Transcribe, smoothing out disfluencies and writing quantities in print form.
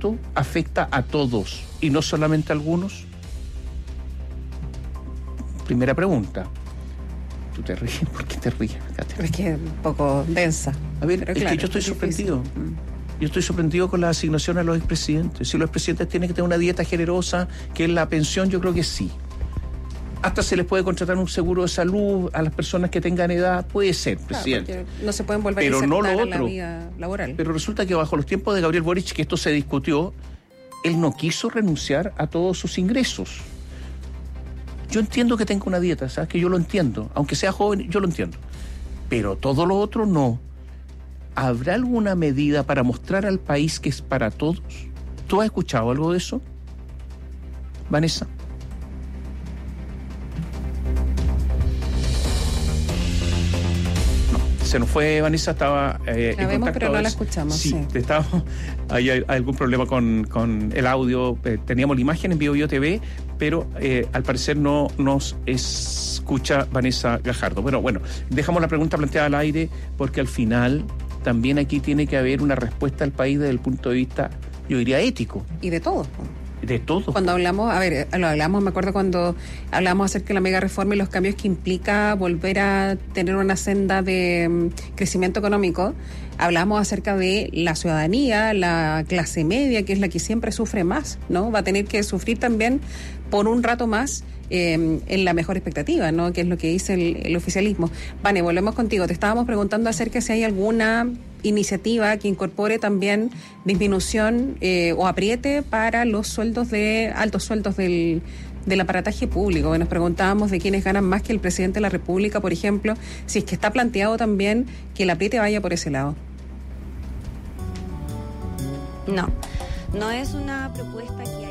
esto afecta a todos y no solamente a algunos? Primera pregunta. ¿Tú te ríes? ¿Por qué te ríes, Katia? Es que es un poco densa. A ver, pero es claro, que yo estoy sorprendido. difícil. Yo estoy sorprendido con la asignación a los expresidentes. Si los expresidentes tienen que tener una dieta generosa, que es la pensión, yo creo que sí. Hasta se les puede contratar un seguro de salud a las personas que tengan edad, puede ser, presidente. Claro, no se pueden volver pero a no lo insertar a la otro. vida laboral. Pero resulta que bajo los tiempos de Gabriel Boric, que esto se discutió, él no quiso renunciar a todos sus ingresos. Yo entiendo que tenga una dieta, ¿sabes? Que yo lo entiendo. Aunque sea joven, yo lo entiendo. Pero todo lo otro no. ¿Habrá alguna medida para mostrar al país que es para todos? ¿Tú has escuchado algo de eso, Vanessa? Se nos fue Vanessa, estaba la vemos, pero no la escuchamos. Sí. Hay algún problema con el audio. Teníamos la imagen en Bio TV, pero al parecer no nos escucha Vanessa Gajardo. Pero bueno, dejamos la pregunta planteada al aire porque al final también aquí tiene que haber una respuesta al país desde el punto de vista, yo diría, ético. Y de todo. De todo. Cuando hablamos, me acuerdo cuando hablamos acerca de la mega reforma y los cambios que implica volver a tener una senda de crecimiento económico, hablamos acerca de la ciudadanía, la clase media, que es la que siempre sufre más, ¿no? Va a tener que sufrir también por un rato más en la mejor expectativa, ¿no? Que es lo que dice el oficialismo. Vane, volvemos contigo. Te estábamos preguntando acerca de si hay alguna iniciativa que incorpore también disminución o apriete para los sueldos altos sueldos del aparataje público. Nos preguntábamos de quiénes ganan más que el presidente de la República, por ejemplo, si es que está planteado también que el apriete vaya por ese lado. No es una propuesta que